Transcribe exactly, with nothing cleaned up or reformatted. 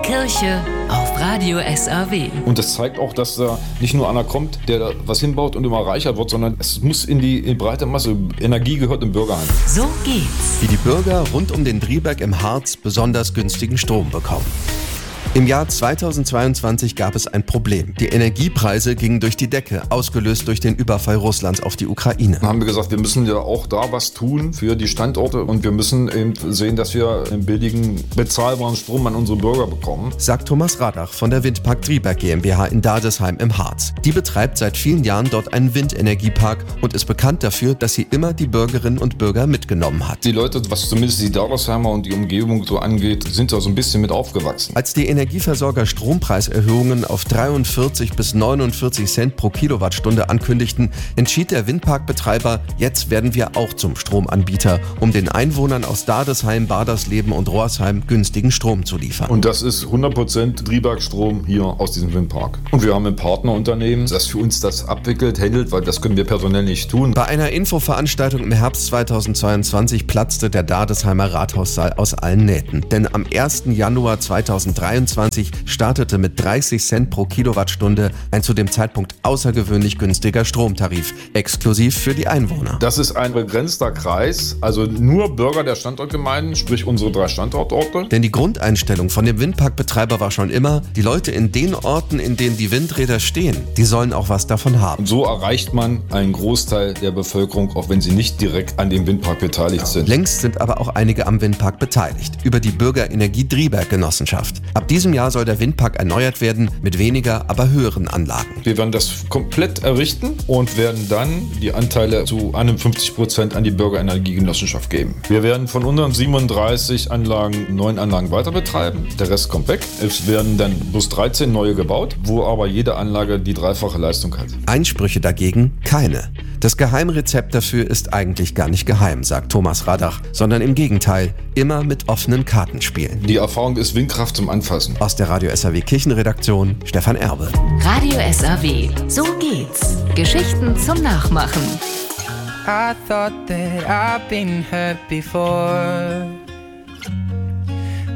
Kirche auf Radio S R W. Und das zeigt auch, dass da nicht nur einer kommt, der da was hinbaut und immer reicher wird, sondern es muss in die, in die breite Masse. Energie gehört im Bürgerhand. So geht's. Wie die Bürger rund um den Drieberg im Harz besonders günstigen Strom bekommen. Im Jahr zweitausendzweiundzwanzig gab es ein Problem. Die Energiepreise gingen durch die Decke, ausgelöst durch den Überfall Russlands auf die Ukraine. Dann haben wir gesagt, wir müssen ja auch da was tun für die Standorte und wir müssen eben sehen, dass wir einen billigen, bezahlbaren Strom an unsere Bürger bekommen. Sagt Thomas Radach von der Windpark Drieberg GmbH in Dadesheim im Harz. Die betreibt seit vielen Jahren dort einen Windenergiepark und ist bekannt dafür, dass sie immer die Bürgerinnen und Bürger mitgenommen hat. Die Leute, was zumindest die Dadersheimer und die Umgebung so angeht, sind da so ein bisschen mit aufgewachsen. Als die Energieversorger Strompreiserhöhungen auf dreiundvierzig bis neunundvierzig Cent pro Kilowattstunde ankündigten, entschied der Windparkbetreiber, jetzt werden wir auch zum Stromanbieter, um den Einwohnern aus Dadesheim, Badersleben und Rohrsheim günstigen Strom zu liefern. Und das ist hundert Prozent Drieberg-Strom hier aus diesem Windpark. Und wir haben ein Partnerunternehmen, das für uns das abwickelt, handelt, weil das können wir personell nicht tun. Bei einer Infoveranstaltung im Herbst zweitausendzweiundzwanzig platzte der Dadesheimer Rathaussaal aus allen Nähten. Denn am ersten Januar zweitausenddreiundzwanzig startete mit dreißig Cent pro Kilowattstunde ein zu dem Zeitpunkt außergewöhnlich günstiger Stromtarif, exklusiv für die Einwohner. Das ist ein begrenzter Kreis, also nur Bürger der Standortgemeinden, sprich unsere drei Standortorte. Denn die Grundeinstellung von dem Windparkbetreiber war schon immer, die Leute in den Orten, in denen die Windräder stehen, die sollen auch was davon haben. Und so erreicht man einen Großteil der Bevölkerung, auch wenn sie nicht direkt an dem Windpark beteiligt sind. Längst sind aber auch einige am Windpark beteiligt, über die Bürgerenergie Drieberg Genossenschaft. Ab diesem Jahr soll der Windpark erneuert werden mit weniger, aber höheren Anlagen. Wir werden das komplett errichten und werden dann die Anteile zu einundfünfzig Prozent an die Bürgerenergiegenossenschaft geben. Wir werden von unseren siebenunddreißig Anlagen neun Anlagen weiter betreiben. Der Rest kommt weg. Es werden dann bloß dreizehn neue gebaut, wo aber jede Anlage die dreifache Leistung hat. Einsprüche dagegen keine. Das Geheimrezept dafür ist eigentlich gar nicht geheim, sagt Thomas Radach, sondern im Gegenteil, immer mit offenen Karten spielen. Die Erfahrung ist Windkraft zum Anfassen. Aus der Radio S R W Kirchenredaktion, Stefan Erbe. Radio S R W. So geht's. Geschichten zum Nachmachen. I thought that I've been hurt before.